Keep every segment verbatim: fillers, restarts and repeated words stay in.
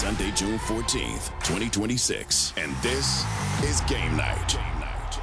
Sunday, June fourteenth, twenty twenty-six. And this is Game Night. Game Night.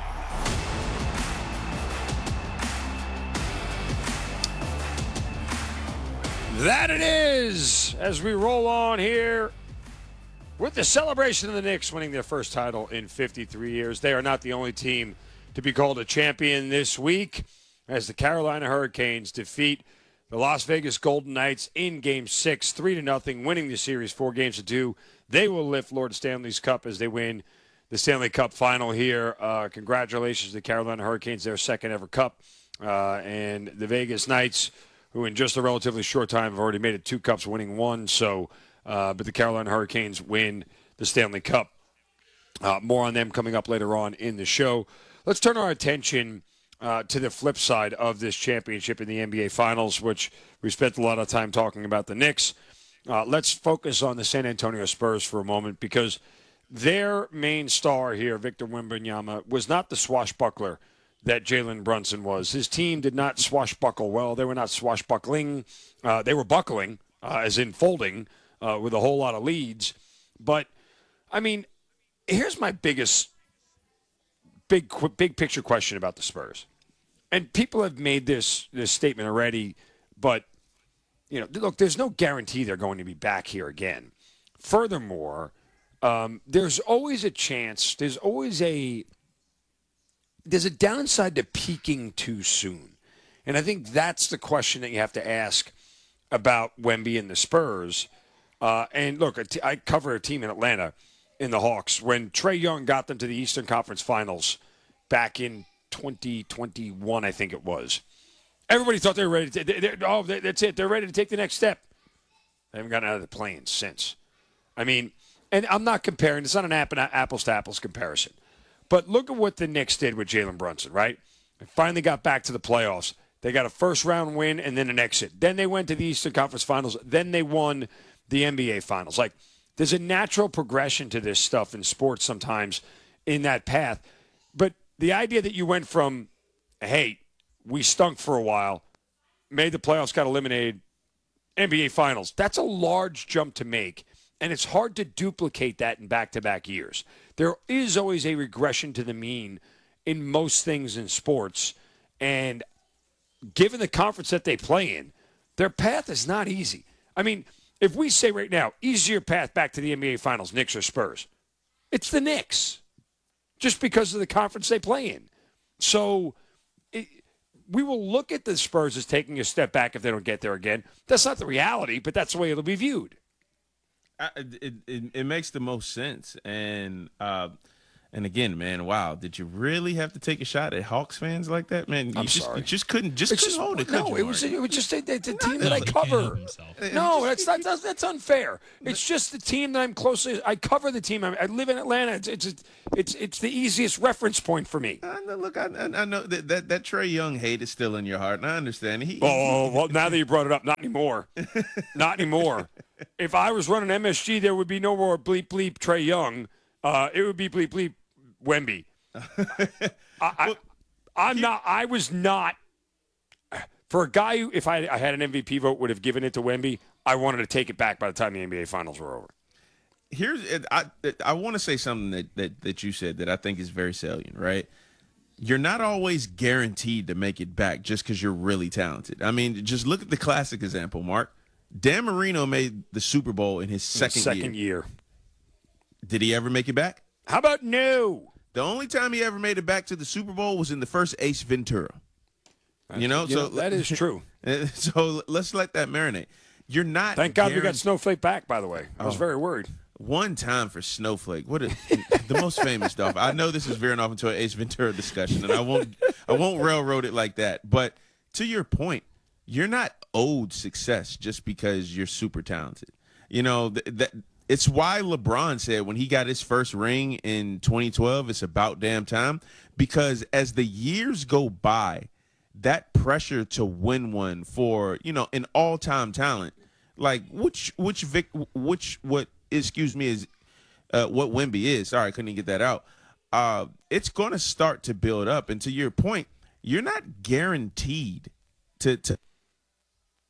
That it is, as we roll on here with the celebration of the Knicks winning their first title in fifty-three years. They are not the only team to be called a champion this week, as the Carolina Hurricanes defeat the Las Vegas Golden Knights in Game Six, three to nothing, winning the series four games to two. They will lift Lord Stanley's Cup as they win the Stanley Cup final here. Uh, congratulations to the Carolina Hurricanes, their second ever cup, uh, and the Vegas Knights, who in just a relatively short time have already made it two cups, winning one. So, uh, but the Carolina Hurricanes win the Stanley Cup. Uh, more on them coming up later on in the show. Let's turn our attention uh, to the flip side of this championship in the N B A Finals, which we spent a lot of time talking about the Knicks. Uh, let's focus on the San Antonio Spurs for a moment, because their main star here, Victor Wembanyama, was not the swashbuckler that Jalen Brunson was. His team did not swashbuckle well. They were not swashbuckling. Uh, they were buckling, uh, as in folding, uh, with a whole lot of leads. But, I mean, here's my biggest, big, big picture question about the Spurs. And people have made this this statement already, but, you know, look, there's no guarantee they're going to be back here again. Furthermore, um, there's always a chance, there's always a, there's a downside to peaking too soon. And I think that's the question that you have to ask about Wemby and the Spurs. Uh, and look, I cover a team in Atlanta, in the Hawks, when Trae Young got them to the Eastern Conference Finals back in twenty twenty-one, I think it was. Everybody thought they were ready to they, oh, that's it. They're ready to take the next step. They haven't gotten out of the plane since. I mean, and I'm not comparing. It's not an apples to apples comparison. But look at what the Knicks did with Jalen Brunson, right? They finally got back to the playoffs. They got a first-round win and then an exit. Then they went to the Eastern Conference Finals. Then they won the N B A Finals. Like, there's a natural progression to this stuff in sports sometimes in that path. But the idea that you went from, hey, we stunk for a while, made the playoffs, got eliminated, N B A Finals, that's a large jump to make. And it's hard to duplicate that in back-to-back years. There is always a regression to the mean in most things in sports. And given the conference that they play in, their path is not easy. I mean, if we say right now, easier path back to the N B A Finals, Knicks or Spurs, it's the Knicks, just because of the conference they play in. So it, we will look at the Spurs as taking a step back if they don't get there again. That's not the reality, but that's the way it'll be viewed. I, it, it it makes the most sense, and uh, and again, man, wow, did you really have to take a shot at Hawks fans like that, man? You I'm just, sorry. You just couldn't just It's couldn't just, hold it. no, could you, it was Mark? it was just a, the, the Not team that I He can't cover. help himself. No, that's not that's, that's unfair. It's just the team that I'm closely. I cover the team. I, I live in Atlanta. It's it's it's it's the easiest reference point for me. I know, look, I, I know that, that that Trae Young hate is still in your heart, and I understand. He, Oh, well, now that you brought it up, not anymore. Not anymore. If I was running M S G, there would be no more bleep bleep Trae Young. Uh, it would be bleep bleep Wemby. I, I, I'm not. I was not. For a guy who, if I, I had an M V P vote, would have given it to Wemby, I wanted to take it back by the time the N B A Finals were over. Here's I I want to say something that, that that you said that I think is very salient, right? You're not always guaranteed to make it back just because you're really talented. I mean, just look at the classic example, Mark. Dan Marino made the Super Bowl in his second, second year. year. Did he ever make it back? How about no? The only time he ever made it back to the Super Bowl was in the first Ace Ventura. You know, You so know, that is true. So let's let that marinate. You're not. Thank God we got guaranteed- Snowflake back, by the way. I was Oh. very worried. One time for Snowflake. What a, the most famous stuff. I know this is veering off into an Ace Ventura discussion, and I won't I won't railroad it like that. But to your point, you're not owed success just because you're super talented. You know, th- that it's why LeBron said when he got his first ring in twenty twelve, it's about damn time. Because as the years go by, that pressure to win one for, you know, an all-time talent, like which which Vic which what excuse me is uh, what Wemby is. Sorry, I couldn't even get that out. Uh, it's going to start to build up, and to your point, you're not guaranteed to to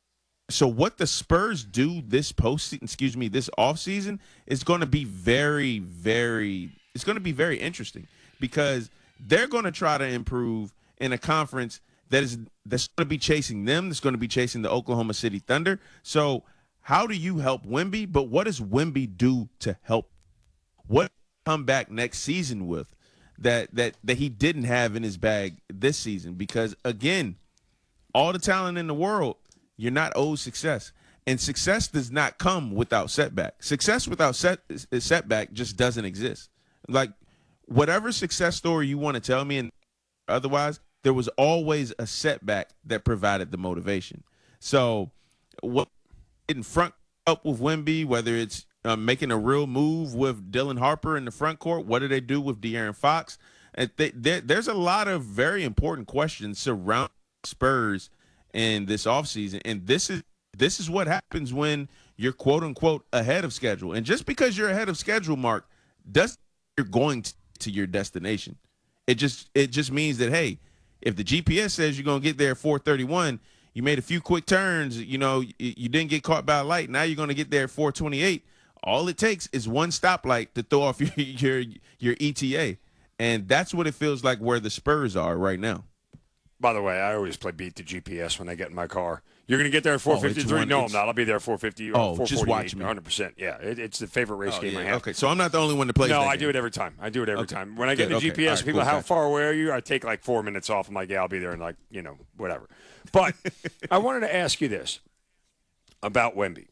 so what the Spurs do this post, excuse me, this offseason is going to be very, very, it's going to be very interesting because they're going to try to improve in a conference that is that's going to be chasing them, that's going to be chasing the Oklahoma City Thunder. So how do you help Wemby? But what does Wemby do to help? What come back next season with that that that he didn't have in his bag this season? Because again, all the talent in the world, you're not owed success. And success does not come without setback. Success without set, setback just doesn't exist. Like, whatever success story you want to tell me and otherwise, there was always a setback that provided the motivation. So what in front up with Wemby, whether it's uh, making a real move with Dylan Harper in the front court, what do they do with De'Aaron Fox? And they, they, there's a lot of very important questions surrounding Spurs in this offseason, and this is this is what happens when you're quote unquote ahead of schedule. And just because you're ahead of schedule, Mark, doesn't mean you're going to, to your destination. It just it just means that, hey, if the G P S says you're gonna get there at four thirty-one, you made a few quick turns, you know, you, you didn't get caught by a light. Now you're gonna get there at four twenty-eight. All it takes is one stoplight to throw off your your your E T A, and that's what it feels like where the Spurs are right now. By the way, I always play beat the G P S when I get in my car. You're going to get there at four fifty-three? Oh, one, no, I'm not. I'll be there at four fifty. Oh, just watch me. one hundred percent. Yeah, it, it's the favorite race oh, game yeah. I have. Okay, so I'm not the only one to play. No, that I game. do it every time. I do it every okay. time. When I get Good. the Okay. G P S, right, people, cool. how far away are you? I take like four minutes off. I'm like, yeah, I'll be there in like, you know, whatever. But I wanted to ask you this about Wemby.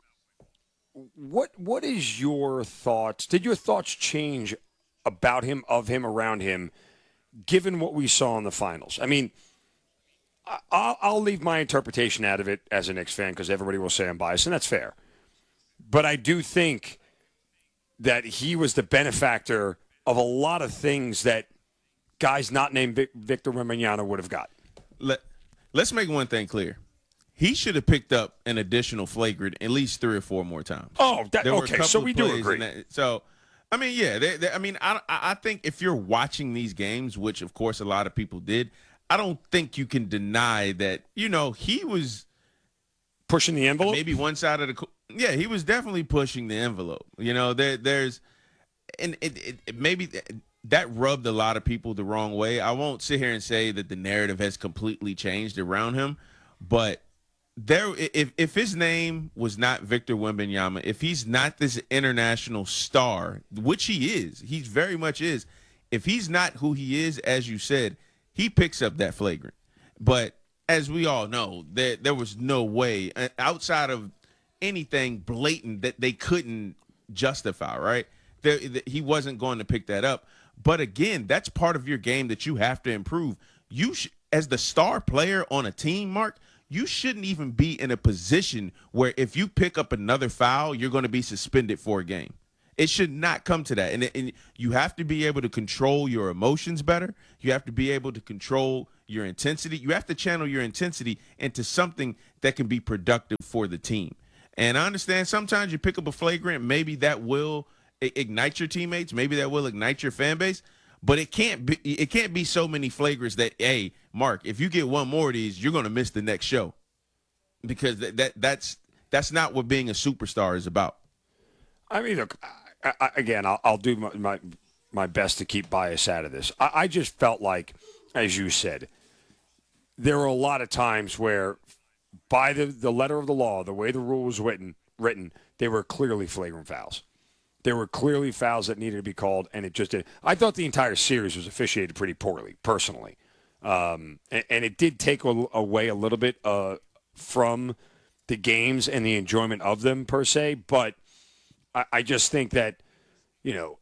What What is your thoughts? Did your thoughts change about him, of him, around him, given what we saw in the finals? I mean, I'll, I'll leave my interpretation out of it as a Knicks fan because everybody will say I'm biased, and that's fair. But I do think that he was the benefactor of a lot of things that guys not named Vic, Victor Wembanyama would have got. Let, let's make one thing clear. He should have picked up an additional flagrant at least three or four more times. Oh, that, there were okay, a so couple we of do plays agree. in that- so, I mean, yeah, they, they, I mean, I, I think if you're watching these games, which, of course, a lot of people did, I don't think you can deny that, you know, he was pushing the envelope. Maybe one side of the – yeah, he was definitely pushing the envelope. You know, there, there's – and it, it, it maybe that rubbed a lot of people the wrong way. I won't sit here and say that the narrative has completely changed around him, but there, if, if his name was not Victor Wembanyama, if he's not this international star, which he is, he very much is, if he's not who he is, as you said – he picks up that flagrant. But as we all know, there, there was no way outside of anything blatant that they couldn't justify, right? There, he wasn't going to pick that up. But again, that's part of your game that you have to improve. You, sh- as the star player on a team, Mark, you shouldn't even be in a position where if you pick up another foul, you're going to be suspended for a game. It should not come to that. And, and you have to be able to control your emotions better. You have to be able to control your intensity. You have to channel your intensity into something that can be productive for the team. And I understand sometimes you pick up a flagrant, maybe that will ignite your teammates, maybe that will ignite your fan base, but it can't be it can't be so many flagrants that, hey, Mark, if you get one more of these, you're going to miss the next show. Because that, that that's that's not what being a superstar is about. I mean, look, I, I, again, I'll, I'll do my, my my best to keep bias out of this. I, I just felt like, as you said, there were a lot of times where, by the, the letter of the law, the way the rule was written, written, they were clearly flagrant fouls. There were clearly fouls that needed to be called, and it just did. I thought the entire series was officiated pretty poorly, personally. Um, and, and it did take a, away a little bit uh, from the games and the enjoyment of them, per se, but I, I just think that, you know,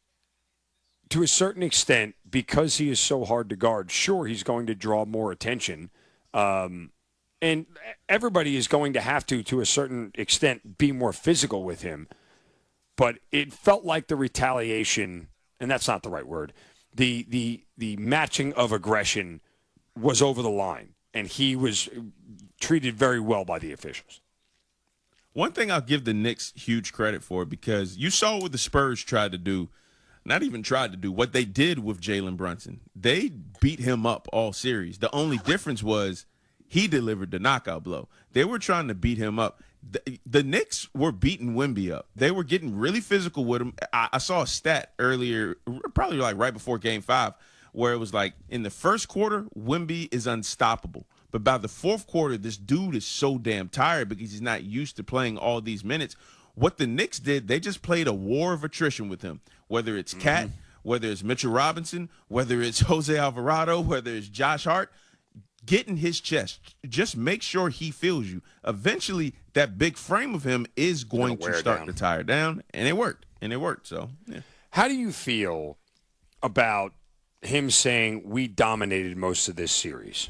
to a certain extent, because he is so hard to guard, sure, he's going to draw more attention. Um, and everybody is going to have to, to a certain extent, be more physical with him. But it felt like the retaliation, and that's not the right word, the the the matching of aggression was over the line, and he was treated very well by the officials. One thing I'll give the Knicks huge credit for, because you saw what the Spurs tried to do, not even tried to do, what they did with Jalen Brunson. They beat him up all series. The only difference was he delivered the knockout blow. They were trying to beat him up. The, the Knicks were beating Wemby up. They were getting really physical with him. I, I saw a stat earlier, probably like right before game five, where it was like in the first quarter, Wemby is unstoppable. But by the fourth quarter, this dude is so damn tired because he's not used to playing all these minutes. What the Knicks did, they just played a war of attrition with him, whether it's Cat, mm-hmm. whether it's Mitchell Robinson, whether it's Jose Alvarado, whether it's Josh Hart. Get in his chest. Just make sure he feels you. Eventually, that big frame of him is going to start down. to tire down, and it worked. And it worked. So, yeah. How do you feel about him saying we dominated most of this series?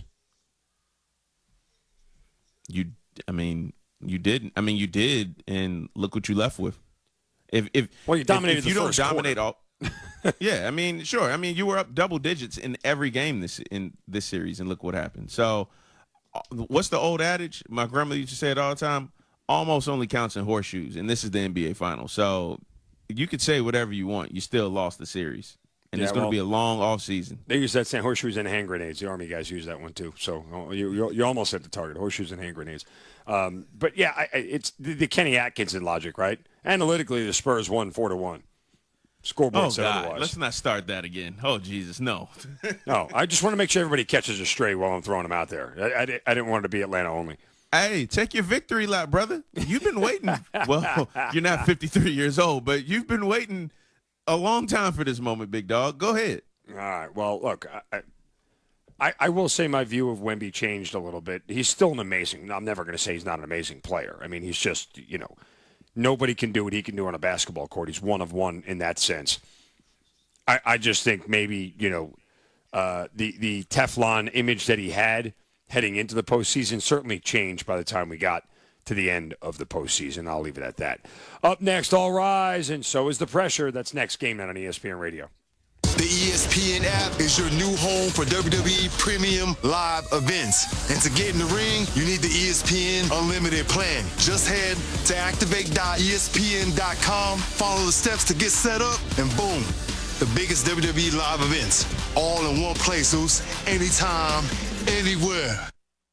You, I mean, you did. I mean, you did, and look what you left with. If if well, you dominated if, if the you don't first dominate quarter. all. Yeah, I mean, sure. I mean, you were up double digits in every game this in this series, and look what happened. So, what's the old adage? My grandmother used to say it all the time: almost only counts in horseshoes, and this is the N B A Finals. So, you could say whatever you want. You still lost the series, and yeah, it's going to well, be a long off season. They use that saying horseshoes and hand grenades. The Army guys use that one too. So you you, you almost hit the target: horseshoes and hand grenades. Um, but yeah, I, it's the, the Kenny Atkinson logic, right? Analytically, the Spurs won four to one. Scoreboard oh, said God. otherwise. Let's not start that again. Oh, Jesus, no. No, I just want to make sure everybody catches a stray while I'm throwing them out there. I, I, I didn't want it to be Atlanta only. Hey, take your victory lap, brother. You've been waiting. Well, you're not fifty-three years old, but you've been waiting a long time for this moment, big dog. Go ahead. All right. Well, look, I, I, I will say my view of Wemby changed a little bit. He's still an amazing – I'm never going to say he's not an amazing player. I mean, he's just, you know – nobody can do what he can do on a basketball court. He's one of one in that sense. I, I just think maybe, you know, uh, the, the Teflon image that he had heading into the postseason certainly changed by the time we got to the end of the postseason. I'll leave it at that. Up next, All Rise, and so is the pressure. That's next Game Night on E S P N Radio. The E S P N app is your new home for W W E Premium Live events. And to get in the ring, you need the E S P N Unlimited plan. Just head to activate dot E S P N dot com, follow the steps to get set up, and boom, the biggest W W E live events. All in one place, Zeus. Anytime, anywhere.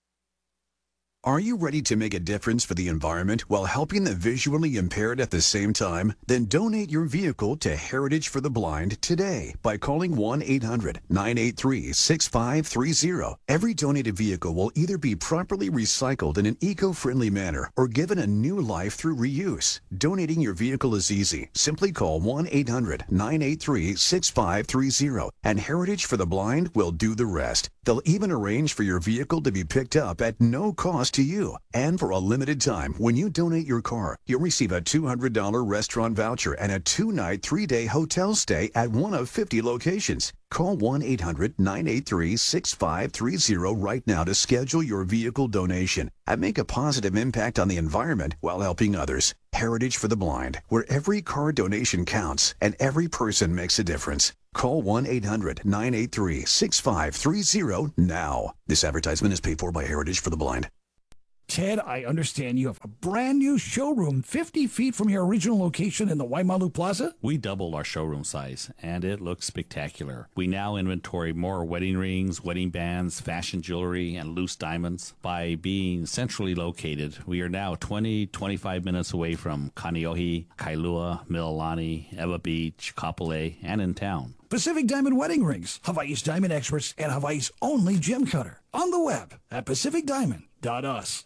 Are you ready to make a difference for the environment while helping the visually impaired at the same time? Then donate your vehicle to Heritage for the Blind today by calling one eight hundred nine eight three six five three zero. Every donated vehicle will either be properly recycled in an eco-friendly manner or given a new life through reuse. Donating your vehicle is easy. Simply call one eight hundred nine eight three six five three zero and Heritage for the Blind will do the rest. They'll even arrange for your vehicle to be picked up at no cost to you. And for a limited time, when you donate your car, you'll receive a two hundred dollars restaurant voucher and a two-night, three-day hotel stay at one of fifty locations. Call one eight hundred nine eight three six five three zero right now to schedule your vehicle donation and make a positive impact on the environment while helping others. Heritage for the Blind, where every car donation counts and every person makes a difference. Call one eight hundred nine eight three six five three zero now. This advertisement is paid for by Heritage for the Blind. Ted, I understand you have a brand new showroom fifty feet from your original location in the Waimalu Plaza? We doubled our showroom size, and it looks spectacular. We now inventory more wedding rings, wedding bands, fashion jewelry, and loose diamonds. By being centrally located, we are now twenty, twenty-five minutes away from Kaneohe, Kailua, Mililani, Ewa Beach, Kapolei, and in town. Pacific Diamond Wedding Rings, Hawaii's diamond experts, and Hawaii's only gem cutter. On the web at pacific diamond dot u s.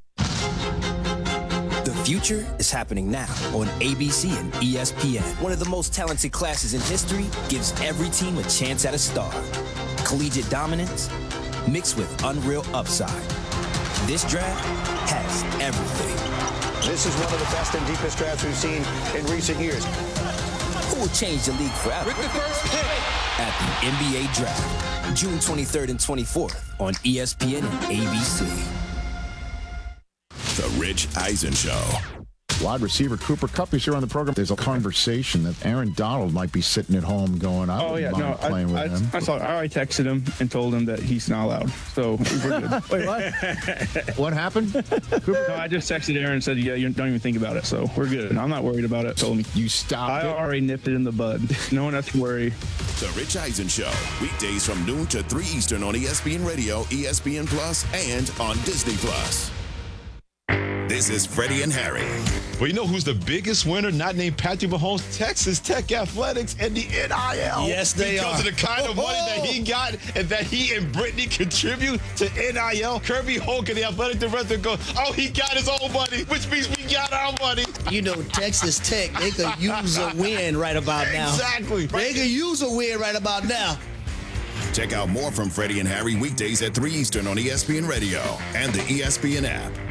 The future is happening now on A B C and E S P N. One of the most talented classes in history gives every team a chance at a star. Collegiate dominance mixed with unreal upside. This draft has everything. This is one of the best and deepest drafts we've seen in recent years. Who will change the league forever? With the first pick at the N B A Draft, June twenty-third and twenty-fourth on E S P N and A B C. The Rich Eisen Show. Wide receiver Cooper Kupp is here on the program. There's a conversation that Aaron Donald might be sitting at home going, I oh, yeah, mind no, playing I, with I, him. I, saw, I already texted him and told him that he's not allowed. So we're good. Wait, what? What happened? Cooper? No, I just texted Aaron and said, yeah, you don't even think about it. So we're good. I'm not worried about it. Told me. You stopped I it? already nipped it in the bud. No one has to worry. The Rich Eisen Show, weekdays from noon to three Eastern on E S P N Radio, E S P N Plus, and on Disney Plus. This is Freddie and Harry. Well, you know who's the biggest winner? Not named Patrick Mahomes. Texas Tech Athletics and the N I L. Yes, they because are. Because of the kind of money that he got and that he and Brittany contribute to N I L. Kirby Hogan, the athletic director, goes, oh, he got his own money, which means we got our money. You know, Texas Tech, they could use a win right about now. Exactly. They could use a win right about now. Check out more from Freddie and Harry weekdays at three Eastern on E S P N Radio and the E S P N app.